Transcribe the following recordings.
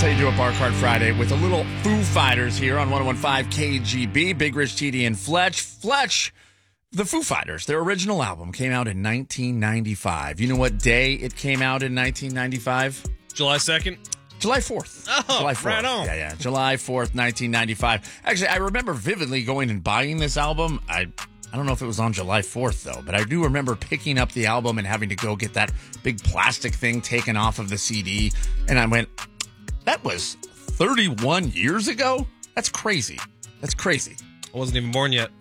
That's how you do a Bar Card Friday with a little Foo Fighters here on 101.5 KGB. Big Rich, TD, and Fletch. Fletch, the Foo Fighters, their original album came out in 1995. You know what day it came out in 1995? July 2nd? July 4th. Oh, July 4th. right on. Yeah. July 4th, 1995. Actually, I remember vividly going and buying this album. I don't know if it was on July 4th, though, but I do remember picking up the album and having to go get that big plastic thing taken off of the CD. And I went, that was 31 years ago? That's crazy. That's crazy. I wasn't even born yet.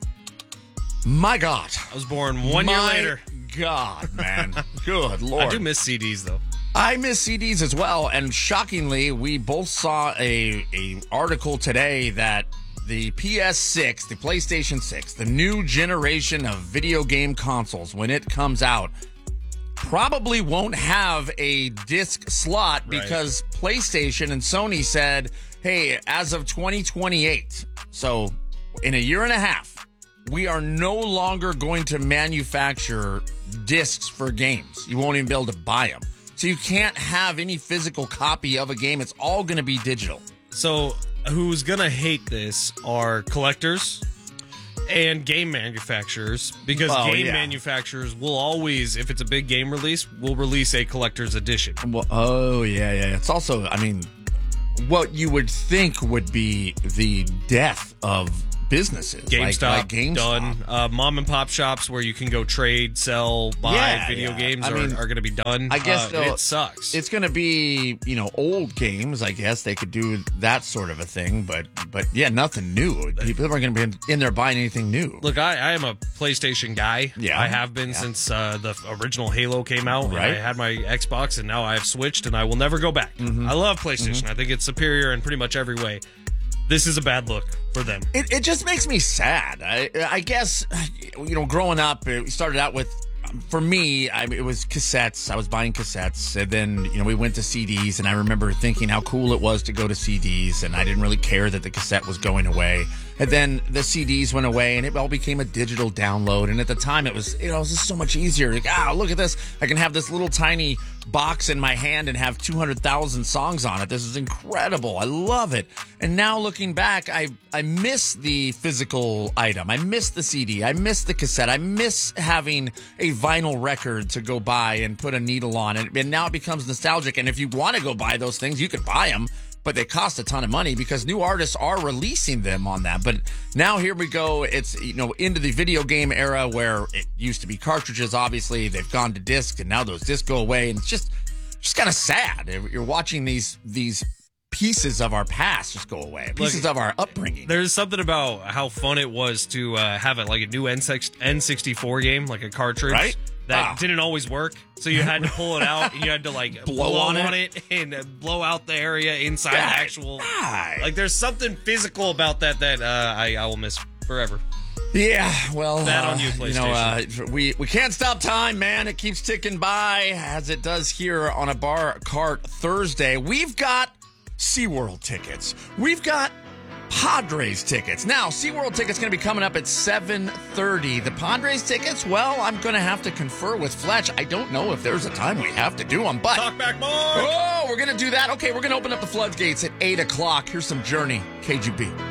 My God. I was born 1 year later. God, man. Good Lord. I do miss CDs, though. I miss CDs as well, and shockingly, we both saw a article today that the PS6, the PlayStation 6, the new generation of video game consoles, when it comes out, probably won't have a disc slot because PlayStation and Sony said, hey, as of 2028, so in a year and a half, we are no longer going to manufacture discs for games. You won't even be able to buy them. So you can't have any physical copy of a game. It's all going to be digital. So who's going to hate this are collectors and game manufacturers, because manufacturers will always, if it's a big game release, will release a collector's edition. Well, yeah. It's also, I mean, what you would think would be the death of businesses. GameStop, like GameStop. done. Mom and pop shops where you can go trade, sell, buy video games are going to be done. I guess it sucks. It's going to be, old games. I guess they could do that sort of a thing, but yeah, nothing new. People aren't going to be in there buying anything new. Look, I am a PlayStation guy. Yeah, I have been since the original Halo came out. Right. I had my Xbox, and now I have switched, and I will never go back. Mm-hmm. I love PlayStation. I think it's superior in pretty much every way. This is a bad look for them. It just makes me sad. I guess, growing up, we started out with, for me, it was cassettes. I was buying cassettes. And then, we went to CDs. And I remember thinking how cool it was to go to CDs. And I didn't really care that the cassette was going away. And then the CDs went away and it all became a digital download. And at the time, it was just so much easier. Like, look at this. I can have this little tiny box in my hand and have 200,000 songs on it. This is incredible. I love it. And now looking back, I miss the physical item. I miss the CD. I miss the cassette. I miss having a vinyl record to go buy and put a needle on it. And now it becomes nostalgic. And if you want to go buy those things, you can buy them. But they cost a ton of money because new artists are releasing them on that. But now here we go. It's, into the video game era where it used to be cartridges. Obviously, they've gone to discs, and now those discs go away. And it's just kind of sad. You're watching these pieces of our past just go away. Pieces of our upbringing. There's something about how fun it was to have a new N64 game, like a cartridge. Right? That didn't always work, so you had to pull it out and you had to blow on it and blow out the area inside the actual. There's something physical about that I will miss forever. Yeah, well, that on you, PlayStation. We can't stop time, man. It keeps ticking by as it does here on a Bar Cart Thursday. We've got SeaWorld tickets. We've got Padres tickets. Now, SeaWorld tickets going to be coming up at 7:30. The Padres tickets, well, I'm going to have to confer with Fletch. I don't know if there's a time we have to do them, but... Talk back more! Oh, we're going to do that. Okay, we're going to open up the floodgates at 8 o'clock. Here's some Journey, KGB.